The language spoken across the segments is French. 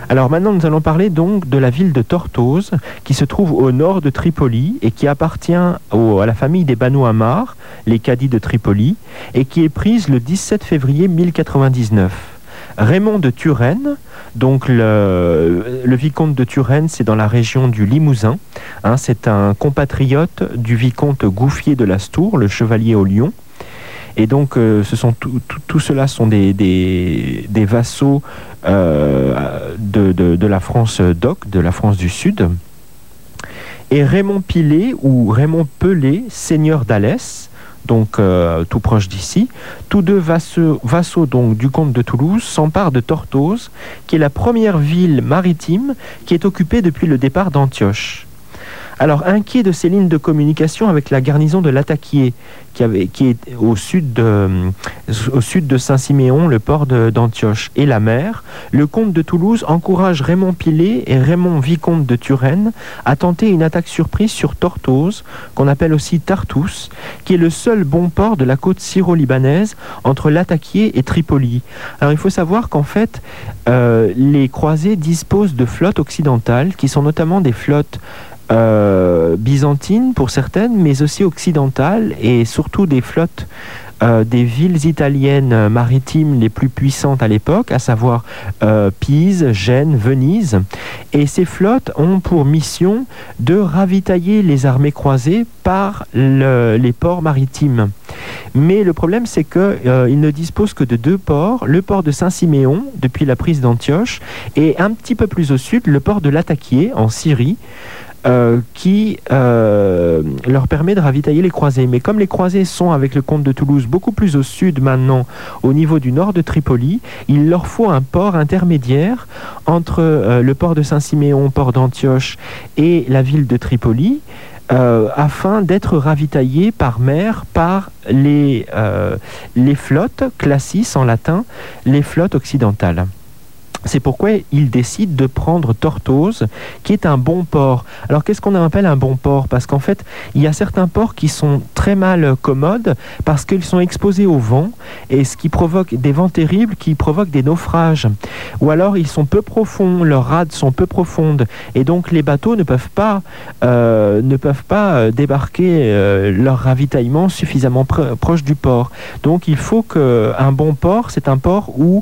Alors maintenant, nous allons parler donc de la ville de Tortosa, qui se trouve au nord de Tripoli et qui appartient à la famille des Banu Ammar, les cadis de Tripoli, et qui est prise le 17 février 1099. Raymond de Turenne, donc le vicomte de Turenne, c'est dans la région du Limousin. C'est un compatriote du vicomte Gouffier de Lastour, le chevalier au lion. Et donc, tout cela sont des vassaux de la France d'Oc, de la France du Sud. Et Raymond Pilet ou Raymond Pelé, seigneur d'Alès, donc tout proche d'ici, tous deux vassaux donc, du comte de Toulouse, s'emparent de Tortosa, qui est la première ville maritime qui est occupée depuis le départ d'Antioche. Alors, inquiet de ces lignes de communication avec la garnison de Lataquié, qui est au sud de Saint-Siméon, le port d'Antioche, et la mer, le comte de Toulouse encourage Raymond Pilet et Raymond vicomte de Turenne à tenter une attaque surprise sur Tortosa, qu'on appelle aussi Tartous, qui est le seul bon port de la côte syro-libanaise entre Lataquié et Tripoli. Alors, il faut savoir qu'en fait, les croisés disposent de flottes occidentales, qui sont notamment des flottes byzantines pour certaines, mais aussi occidentales et surtout des flottes des villes italiennes maritimes les plus puissantes à l'époque, à savoir Pise, Gênes, Venise. Et ces flottes ont pour mission de ravitailler les armées croisées par les ports maritimes. Mais le problème, c'est qu'ils ne disposent que de deux ports, le port de Saint-Siméon, depuis la prise d'Antioche, et un petit peu plus au sud, le port de Lataquié, en Syrie, qui leur permet de ravitailler les croisés. Mais comme les croisés sont avec le comte de Toulouse beaucoup plus au sud maintenant, au niveau du nord de Tripoli, il leur faut un port intermédiaire entre le port de Saint-Siméon, port d'Antioche, et la ville de Tripoli, afin d'être ravitaillés par mer par les flottes, classis en latin, les flottes occidentales. C'est pourquoi il décide de prendre Tortosa, qui est un bon port. Alors, qu'est-ce qu'on appelle un bon port? Parce qu'en fait, il y a certains ports qui sont très mal commodes parce qu'ils sont exposés au vent, et ce qui provoque des vents terribles qui provoquent des naufrages. Ou alors, ils sont peu profonds, leurs rades sont peu profondes, et donc les bateaux ne peuvent pas débarquer leur ravitaillement suffisamment proche du port. Donc, il faut qu'un bon port, c'est un port où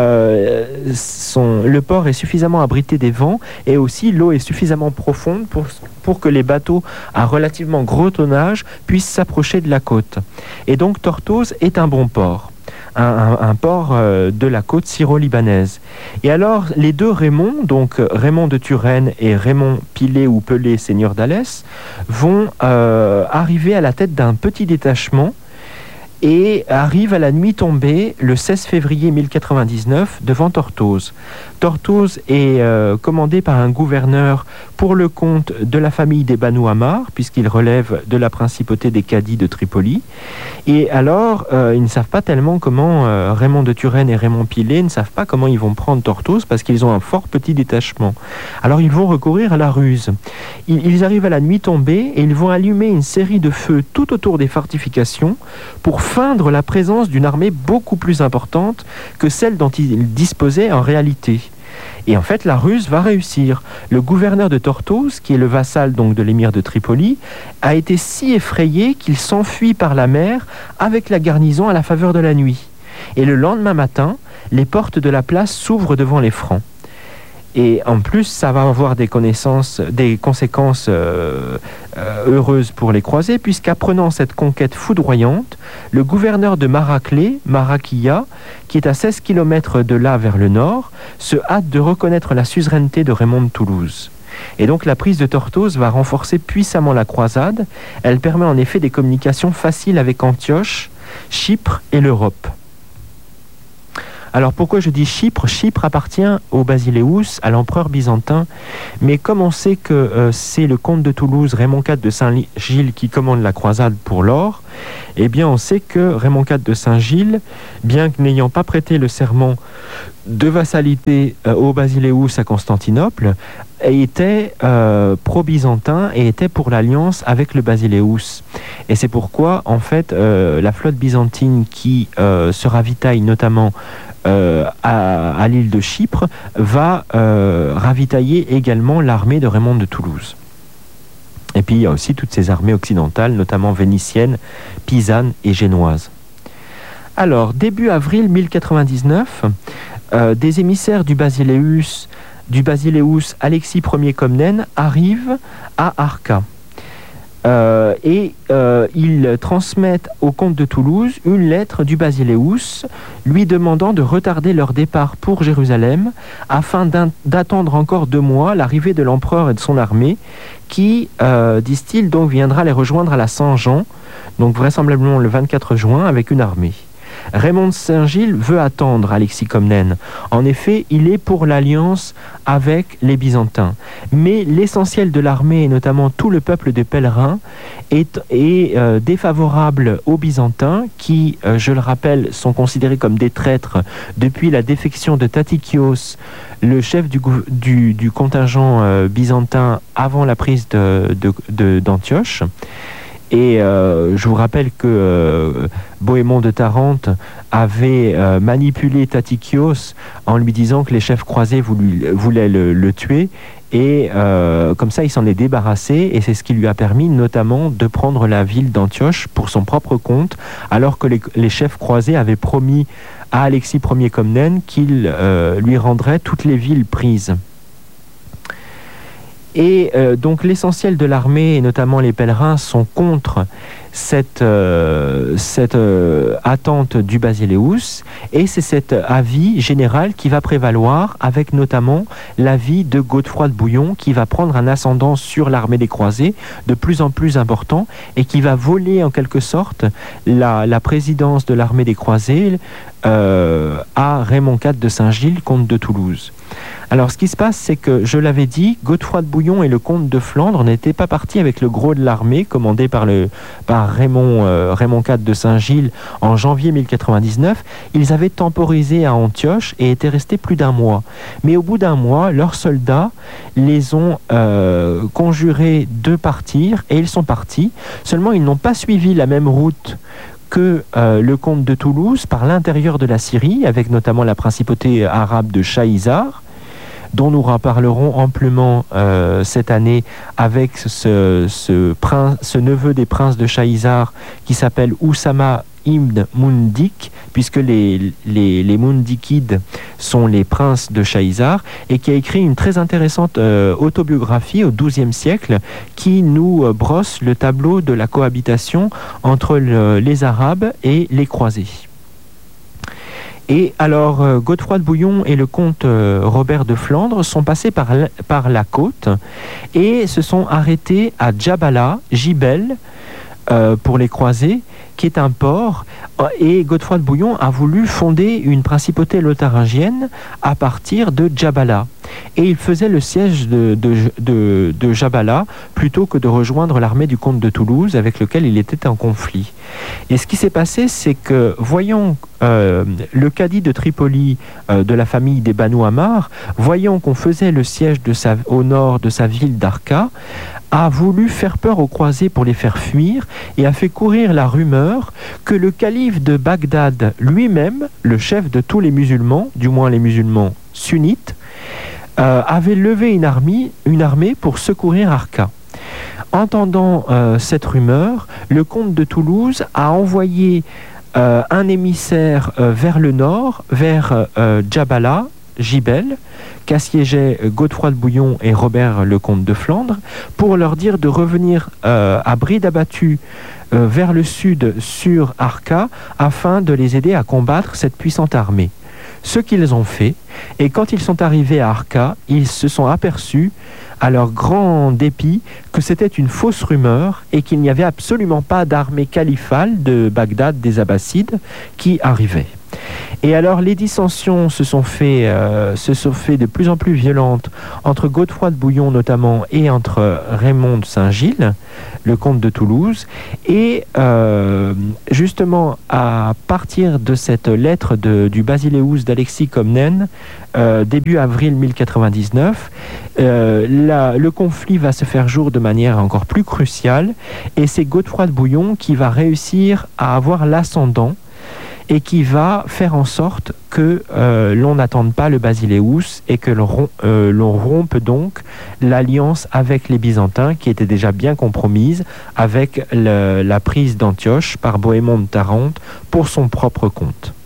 le port est suffisamment abrité des vents et aussi l'eau est suffisamment profonde pour que les bateaux à relativement gros tonnage puissent s'approcher de la côte. Et donc Tortosa est un bon port. Un port de la côte syro-libanaise. Et alors, les deux Raymond, donc Raymond de Turenne et Raymond Pilet ou Pelé, seigneur d'Alès, vont arriver à la tête d'un petit détachement et arrive à la nuit tombée, le 16 février 1099, devant Tortosa. Tortosa est commandé par un gouverneur pour le compte de la famille des Banu Ammar, puisqu'il relève de la principauté des cadis de Tripoli. Et alors, ils ne savent pas tellement comment, Raymond de Turenne et Raymond Pilet ne savent pas comment ils vont prendre Tortosa, parce qu'ils ont un fort petit détachement. Alors, ils vont recourir à la ruse. Ils arrivent à la nuit tombée et ils vont allumer une série de feux tout autour des fortifications pour feindre la présence d'une armée beaucoup plus importante que celle dont ils disposaient en réalité. Et en fait, la ruse va réussir. Le gouverneur de Tortosa, qui est le vassal donc de l'émir de Tripoli, a été si effrayé qu'il s'enfuit par la mer avec la garnison à la faveur de la nuit. Et le lendemain matin, les portes de la place s'ouvrent devant les Francs. Et en plus, ça va avoir des conséquences heureuses pour les croisés, puisqu'apprenant cette conquête foudroyante, le gouverneur de Maraclée, Maraquilla, qui est à 16 km de là vers le nord, se hâte de reconnaître la suzeraineté de Raymond de Toulouse. Et donc la prise de Tortosa va renforcer puissamment la croisade. Elle permet en effet des communications faciles avec Antioche, Chypre et l'Europe. Alors pourquoi je dis Chypre? Chypre appartient au Basileus, à l'empereur byzantin, mais comme on sait que c'est le comte de Toulouse, Raymond IV de Saint-Gilles, qui commande la croisade pour l'or, Eh bien, on sait que Raymond IV de Saint-Gilles, bien que n'ayant pas prêté le serment de vassalité au Basileus à Constantinople, était pro-byzantin et était pour l'alliance avec le Basileus. Et c'est pourquoi, en fait, la flotte byzantine qui se ravitaille notamment à l'île de Chypre va ravitailler également l'armée de Raymond de Toulouse. Et puis il y a aussi toutes ces armées occidentales, notamment vénitiennes, pisanes et génoises. Alors, début avril 1099, des émissaires du Basileus Alexis Ier Comnène arrivent à Arca. Ils transmettent au comte de Toulouse une lettre du Basileus lui demandant de retarder leur départ pour Jérusalem afin d'attendre encore 2 mois l'arrivée de l'empereur et de son armée qui, disent-ils, donc viendra les rejoindre à la Saint-Jean, donc vraisemblablement le 24 juin avec une armée. Raymond de Saint-Gilles veut attendre Alexis Comnène. En effet, il est pour l'alliance avec les Byzantins. Mais l'essentiel de l'armée, et notamment tout le peuple de pèlerins, est défavorable aux Byzantins, qui, je le rappelle, sont considérés comme des traîtres depuis la défection de Tatikios, le chef du contingent byzantin avant la prise d'Antioche. Et je vous rappelle que Bohémond de Tarente avait manipulé Tatikios en lui disant que les chefs croisés voulaient le tuer. Et comme ça, il s'en est débarrassé. Et c'est ce qui lui a permis notamment de prendre la ville d'Antioche pour son propre compte, alors que les chefs croisés avaient promis à Alexis Ier Comnène qu'il lui rendrait toutes les villes prises. Et donc l'essentiel de l'armée, et notamment les pèlerins, sont contre cette attente du Basileus, et c'est cet avis général qui va prévaloir, avec notamment l'avis de Godefroy de Bouillon, qui va prendre un ascendant sur l'armée des croisés de plus en plus important, et qui va voler en quelque sorte la présidence de l'armée des croisés à Raymond IV de Saint-Gilles, comte de Toulouse. Alors ce qui se passe, c'est que, je l'avais dit, Godefroy de Bouillon et le comte de Flandre n'étaient pas partis avec le gros de l'armée commandé par Raymond IV de Saint-Gilles en janvier 1099. Ils avaient temporisé à Antioche et étaient restés plus d'1 mois. Mais au bout d'1 mois, leurs soldats les ont conjurés de partir, et ils sont partis. Seulement, ils n'ont pas suivi la même route que le comte de Toulouse par l'intérieur de la Syrie, avec notamment la principauté arabe de Shaïzar, dont nous reparlerons amplement cette année avec ce neveu des princes de Shaïzar qui s'appelle Oussama ibn Mundik, puisque les Mundikides sont les princes de Shaïzar, et qui a écrit une très intéressante autobiographie au XIIe siècle qui nous brosse le tableau de la cohabitation entre les Arabes et les croisés. Et alors, Godefroy de Bouillon et le comte Robert de Flandre sont passés par la côte et se sont arrêtés à Djabala, Jibel, pour les croisés, qui est un port, et Godefroy de Bouillon a voulu fonder une principauté lotharingienne à partir de Djabala. Et il faisait le siège de Djabala plutôt que de rejoindre l'armée du comte de Toulouse avec lequel il était en conflit. Et ce qui s'est passé, c'est que, voyant le cadi de Tripoli de la famille des Banu Ammar, voyant qu'on faisait le siège au nord de sa ville d'Arca, a voulu faire peur aux croisés pour les faire fuir et a fait courir la rumeur que le calife de Bagdad lui-même, le chef de tous les musulmans, du moins les musulmans sunnites, avait levé une armée pour secourir Arca. Entendant cette rumeur, le comte de Toulouse a envoyé un émissaire vers le nord, vers Djabala, Jibel, qu'assiégeaient Godefroy de Bouillon et Robert le comte de Flandre, pour leur dire de revenir à bride abattue vers le sud sur Arca, afin de les aider à combattre cette puissante armée. Ce qu'ils ont fait, et quand ils sont arrivés à Arca, ils se sont aperçus, à leur grand dépit, que c'était une fausse rumeur et qu'il n'y avait absolument pas d'armée califale de Bagdad des Abbassides qui arrivait. Et alors les dissensions se sont fait de plus en plus violentes entre Godefroy de Bouillon notamment et entre Raymond de Saint-Gilles, le comte de Toulouse. Et justement à partir de cette lettre du Basileus d'Alexis Comnène, début avril 1099, le conflit va se faire jour de manière encore plus cruciale, et c'est Godefroy de Bouillon qui va réussir à avoir l'ascendant et qui va faire en sorte que l'on n'attende pas le Basileus et que l'on rompe donc l'alliance avec les Byzantins qui était déjà bien compromise avec la prise d'Antioche par Bohémond de Tarente pour son propre compte.